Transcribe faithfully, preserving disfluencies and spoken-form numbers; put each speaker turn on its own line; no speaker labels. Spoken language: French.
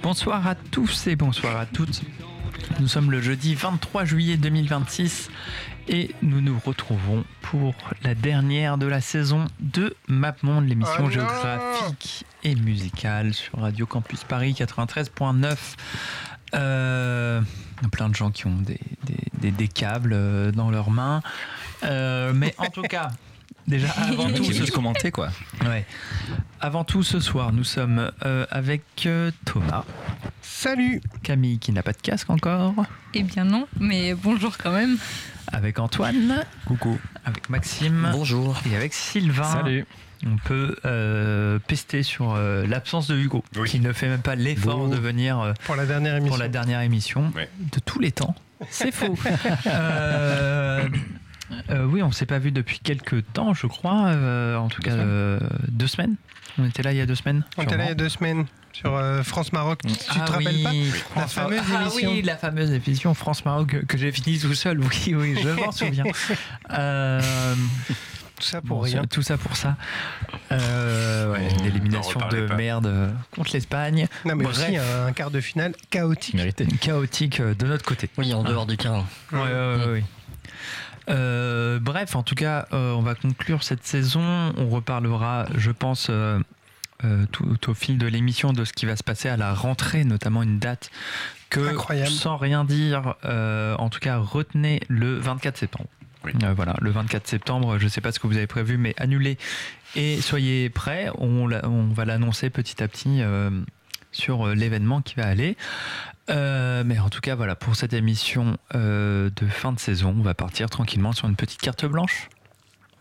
Bonsoir à tous et bonsoir à toutes. Nous sommes le jeudi vingt-trois juillet deux mille vingt-six et nous nous retrouvons pour la dernière de la saison de MapMonde, l'émission
oh
géographique et musicale sur Radio Campus Paris quatre-vingt-treize point neuf. Euh, il y a plein de gens qui ont des, des, des, des câbles dans leurs mains. Euh, mais en tout cas, déjà avant tout,
ce commenter quoi.
Ouais. Avant tout, ce soir, nous sommes euh, avec euh, Thomas.
Salut.
Camille qui n'a pas de casque encore.
Eh bien non, mais bonjour quand même.
Avec Antoine.
Coucou.
Avec Maxime.
Bonjour.
Et avec Sylvain.
Salut.
On peut euh, pester sur euh, l'absence de Hugo,
oui.
qui ne fait même pas l'effort
bon.
de venir euh,
pour la dernière émission,
pour la dernière émission
ouais.
de tous les temps. C'est faux. euh, euh, oui, on ne s'est pas vu depuis quelques temps, je crois. Euh, en tout deux cas, euh, deux semaines. On était là il y a deux semaines.
On était là il y a deux semaines sur euh, France-Maroc. Tu
ah
te rappelles
oui,
pas
France
la fameuse
ah
émission.
Oui, la fameuse émission France-Maroc que, que j'ai finie tout seul. Oui, oui, je m'en souviens. Euh,
Tout ça pour
bon,
rien.
Tout ça pour ça. Euh, ouais,
oh,
l'élimination de
pas.
merde contre l'Espagne.
Non, mais
Bref.
aussi un quart de finale chaotique.
Mérité.
Chaotique de notre côté.
Oui, en dehors du terrain.
Ouais, ouais, ouais, ouais. Euh, bref, en tout cas, euh, on va conclure cette saison. On reparlera, je pense, euh, euh, tout, tout au fil de l'émission de ce qui va se passer à la rentrée, notamment une date que,
Incroyable.
sans rien dire, euh, en tout cas, retenez le vingt-quatre septembre.
Oui.
Euh, voilà, le vingt-quatre septembre, je ne sais pas ce que vous avez prévu, mais annulez et soyez prêts. On, on va l'annoncer petit à petit euh, sur l'événement qui va aller. Euh, mais en tout cas, voilà, pour cette émission euh, de fin de saison, on va partir tranquillement sur une petite carte blanche.